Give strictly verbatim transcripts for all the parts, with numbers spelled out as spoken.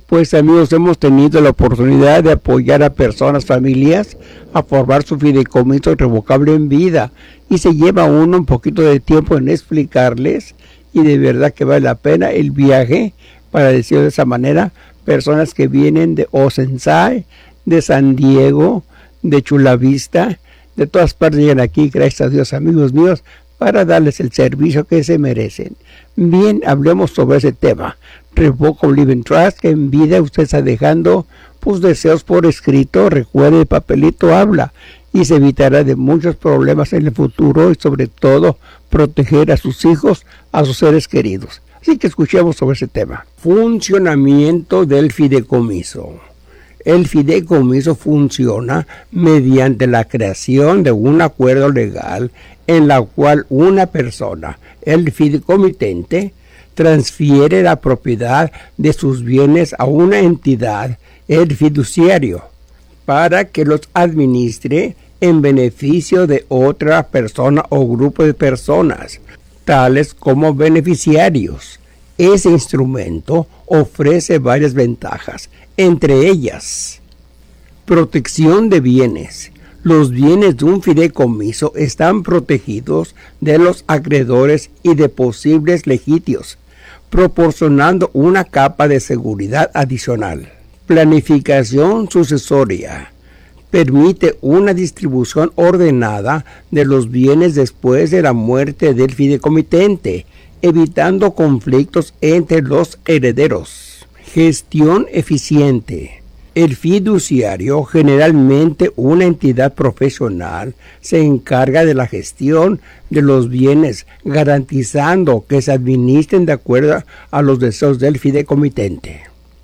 Pues amigos, hemos tenido la oportunidad de apoyar a personas, familias, a formar su fideicomiso irrevocable en vida. Y se lleva uno un poquito de tiempo en explicarles, y de verdad que vale la pena el viaje, para decirlo de esa manera, personas que vienen de Oceanside, de San Diego, de Chula Vista, de todas partes llegan aquí, gracias a Dios, amigos míos, para darles el servicio que se merecen. Bien, hablemos sobre ese tema. Revocable Living Trust, que en vida usted está dejando pues deseos por escrito. Recuerde, el papelito habla y se evitará de muchos problemas en el futuro, y sobre todo proteger a sus hijos, a sus seres queridos. Así que escuchemos sobre ese tema. Funcionamiento del fideicomiso. El fideicomiso funciona mediante la creación de un acuerdo legal en la cual una persona, el fideicomitente, transfiere la propiedad de sus bienes a una entidad, el fiduciario, para que los administre en beneficio de otra persona o grupo de personas, tales como beneficiarios. Ese instrumento ofrece varias ventajas, entre ellas: protección de bienes. Los bienes de un fideicomiso están protegidos de los acreedores y de posibles litigios, proporcionando una capa de seguridad adicional. Planificación sucesoria. Permite una distribución ordenada de los bienes después de la muerte del fideicomitente, evitando conflictos entre los herederos. Gestión eficiente. El fiduciario, generalmente una entidad profesional, se encarga de la gestión de los bienes, garantizando que se administren de acuerdo a los deseos del fideicomitente.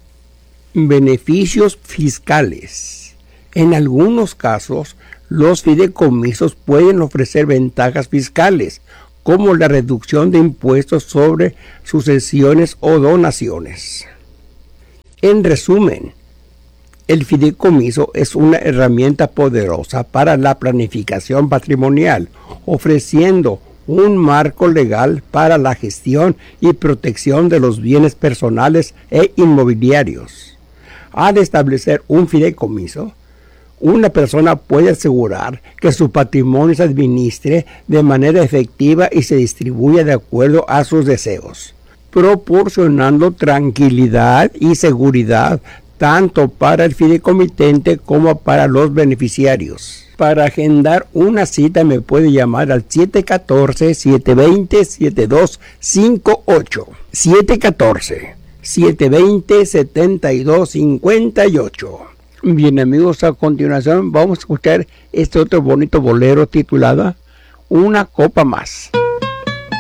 Beneficios fiscales. En algunos casos, los fideicomisos pueden ofrecer ventajas fiscales, como la reducción de impuestos sobre sucesiones o donaciones. En resumen, el fideicomiso es una herramienta poderosa para la planificación patrimonial, ofreciendo un marco legal para la gestión y protección de los bienes personales e inmobiliarios. Al establecer un fideicomiso, una persona puede asegurar que su patrimonio se administre de manera efectiva y se distribuya de acuerdo a sus deseos, proporcionando tranquilidad y seguridad tanto para el fideicomitente como para los beneficiarios. Para agendar una cita me puede llamar al siete uno cuatro, siete dos cero, siete dos cinco ocho. siete uno cuatro, siete dos cero, siete dos cinco ocho. Bien amigos, a continuación vamos a escuchar este otro bonito bolero titulado Una copa más.